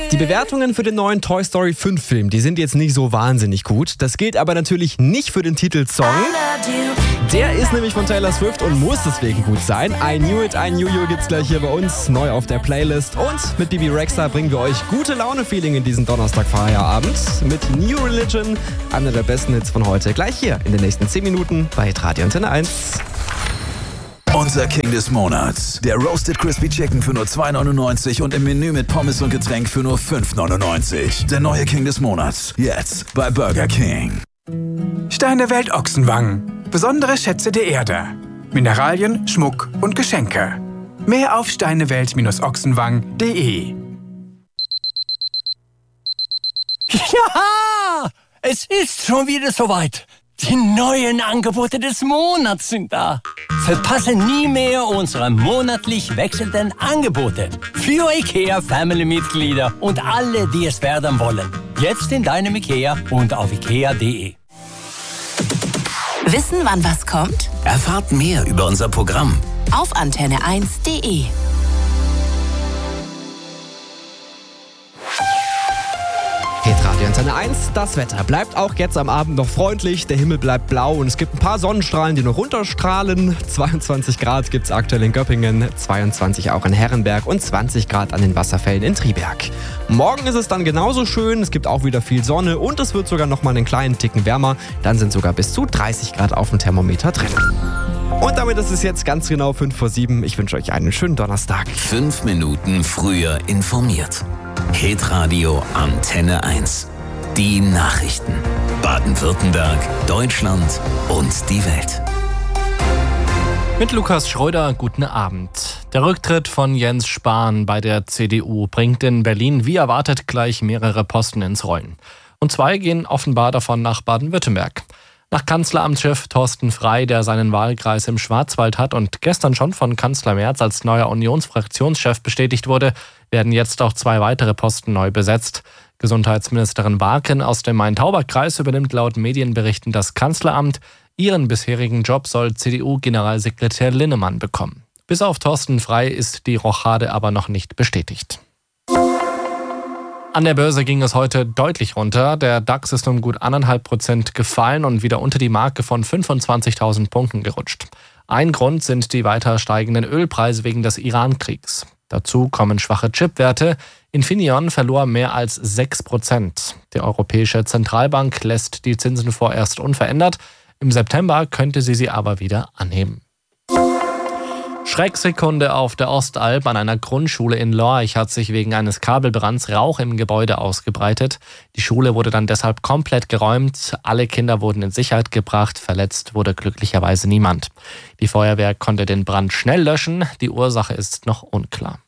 Die Bewertungen für den neuen Toy Story 5 Film, die sind jetzt nicht so wahnsinnig gut. Das gilt aber natürlich nicht für den Titelsong. Der ist nämlich von Taylor Swift und muss deswegen gut sein. I Knew It, I Knew You gibt's gleich hier bei uns, neu auf der Playlist. Und mit Bibi Rexha bringen wir euch gute Laune-Feeling in diesen Donnerstag-Feierabend. Mit New Religion, einer der besten Hits von heute. Gleich hier in den nächsten 10 Minuten bei Radio Antenne 1. Unser King des Monats. Der Roasted Crispy Chicken für nur 2,99 und im Menü mit Pommes und Getränk für nur 5,99. Der neue King des Monats. Jetzt bei Burger King. Steinewelt Ochsenwangen. Besondere Schätze der Erde. Mineralien, Schmuck und Geschenke. Mehr auf steinewelt-ochsenwangen.de. Ja! Es ist schon wieder soweit. Die neuen Angebote des Monats sind da. Verpasse nie mehr unsere monatlich wechselnden Angebote. Für IKEA-Family-Mitglieder und alle, die es werden wollen. Jetzt in deinem IKEA und auf IKEA.de. Wissen, wann was kommt? Erfahrt mehr über unser Programm auf antenne1.de. Radio Antenne 1, das Wetter bleibt auch jetzt am Abend noch freundlich, der Himmel bleibt blau und es gibt ein paar Sonnenstrahlen, die noch runterstrahlen. 22 Grad gibt es aktuell in Göppingen, 22 auch in Herrenberg und 20 Grad an den Wasserfällen in Triberg. Morgen ist es dann genauso schön, es gibt auch wieder viel Sonne und es wird sogar noch mal einen kleinen Ticken wärmer. Dann sind sogar bis zu 30 Grad auf dem Thermometer drin. Und damit ist es jetzt ganz genau 5:07. Ich wünsche euch einen schönen Donnerstag. 5 Minuten früher informiert. Hitradio Antenne 1. Die Nachrichten. Baden-Württemberg, Deutschland und die Welt. Mit Lukas Schröder, guten Abend. Der Rücktritt von Jens Spahn bei der CDU bringt in Berlin wie erwartet gleich mehrere Posten ins Rollen. Und 2 gehen offenbar davon nach Baden-Württemberg. Nach Kanzleramtschef Thorsten Frey, der seinen Wahlkreis im Schwarzwald hat und gestern schon von Kanzler Merz als neuer Unionsfraktionschef bestätigt wurde, werden jetzt auch 2 weitere Posten neu besetzt. Gesundheitsministerin Barken aus dem Main-Tauber-Kreis übernimmt laut Medienberichten das Kanzleramt. Ihren bisherigen Job soll CDU-Generalsekretär Linnemann bekommen. Bis auf Thorsten Frey ist die Rochade aber noch nicht bestätigt. An der Börse ging es heute deutlich runter. Der DAX ist um gut 1,5% gefallen und wieder unter die Marke von 25.000 Punkten gerutscht. Ein Grund sind die weiter steigenden Ölpreise wegen des Iran-Kriegs. Dazu kommen schwache Chipwerte. Infineon verlor mehr als 6%. Die Europäische Zentralbank lässt die Zinsen vorerst unverändert. Im September könnte sie aber wieder anheben. Schrecksekunde auf der Ostalb. An einer Grundschule in Lorch hat sich wegen eines Kabelbrands Rauch im Gebäude ausgebreitet. Die Schule wurde dann deshalb komplett geräumt. Alle Kinder wurden in Sicherheit gebracht. Verletzt wurde glücklicherweise niemand. Die Feuerwehr konnte den Brand schnell löschen. Die Ursache ist noch unklar.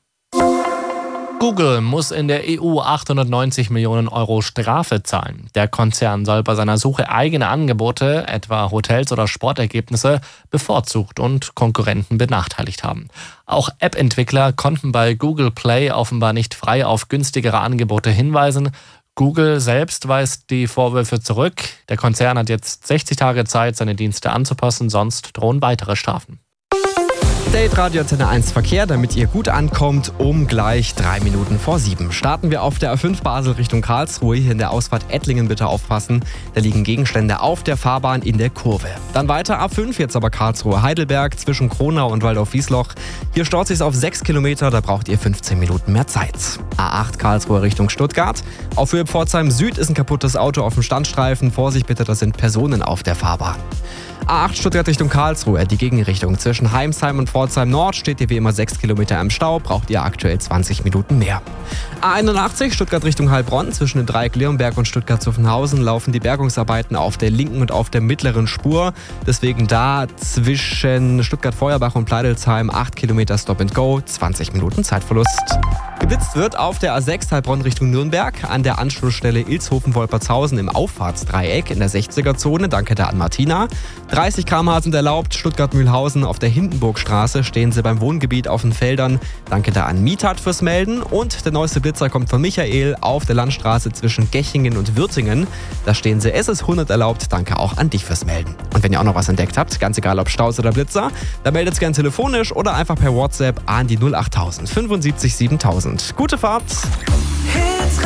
Google muss in der EU 890 Millionen Euro Strafe zahlen. Der Konzern soll bei seiner Suche eigene Angebote, etwa Hotels oder Sportergebnisse, bevorzugt und Konkurrenten benachteiligt haben. Auch App-Entwickler konnten bei Google Play offenbar nicht frei auf günstigere Angebote hinweisen. Google selbst weist die Vorwürfe zurück. Der Konzern hat jetzt 60 Tage Zeit, seine Dienste anzupassen, sonst drohen weitere Strafen. Date Radio Antenne 1 Verkehr, damit ihr gut ankommt, um gleich 3:07. Starten wir auf der A5 Basel Richtung Karlsruhe. Hier in der Ausfahrt Ettlingen bitte aufpassen. Da liegen Gegenstände auf der Fahrbahn in der Kurve. Dann weiter A5, jetzt aber Karlsruhe Heidelberg zwischen Kronau und Waldorf-Wiesloch. Hier staut sich auf 6 Kilometer, da braucht ihr 15 Minuten mehr Zeit. A8 Karlsruhe Richtung Stuttgart. Auf Höhe Pforzheim Süd ist ein kaputtes Auto auf dem Standstreifen. Vorsicht bitte, das sind Personen auf der Fahrbahn. A8 Stuttgart Richtung Karlsruhe, die Gegenrichtung. Zwischen Heimsheim und Pforzheim Nord steht ihr wie immer 6 Kilometer im Stau, braucht ihr aktuell 20 Minuten mehr. A81 Stuttgart Richtung Heilbronn, zwischen dem Dreieck Leonberg und Stuttgart-Zuffenhausen laufen die Bergungsarbeiten auf der linken und auf der mittleren Spur. Deswegen da zwischen Stuttgart-Feuerbach und Pleidelsheim 8 Kilometer Stop and Go, 20 Minuten Zeitverlust. Geblitzt wird auf der A6 Heilbronn Richtung Nürnberg an der Anschlussstelle Ilshofen-Wolpertshausen im Auffahrtsdreieck in der 60er-Zone. Danke da an Martina. 30 km/h sind erlaubt. Stuttgart-Mühlhausen auf der Hindenburgstraße stehen sie beim Wohngebiet auf den Feldern. Danke da an Mietat fürs Melden. Und der neueste Blitzer kommt von Michael auf der Landstraße zwischen Gechingen und Würtingen. Da stehen sie. Es ist 100 erlaubt. Danke auch an dich fürs Melden. Und wenn ihr auch noch was entdeckt habt, ganz egal ob Staus oder Blitzer, dann meldet es gerne telefonisch oder einfach per WhatsApp an die 08000 75 7000. Gute Fahrt! Hits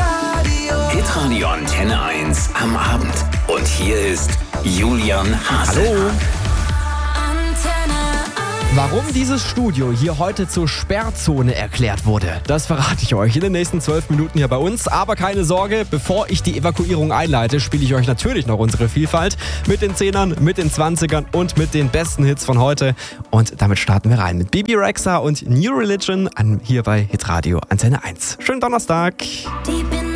Hitradio Antenne 1 am Abend. Und hier ist Julian Hase. Hallo. Warum dieses Studio hier heute zur Sperrzone erklärt wurde, das verrate ich euch in den nächsten 12 Minuten hier bei uns. Aber keine Sorge, bevor ich die Evakuierung einleite, spiele ich euch natürlich noch unsere Vielfalt mit den 10ern, mit den 20ern und mit den besten Hits von heute. Und damit starten wir rein mit Bebe Rexha und New Religion hier bei Hitradio Antenne 1. Schönen Donnerstag.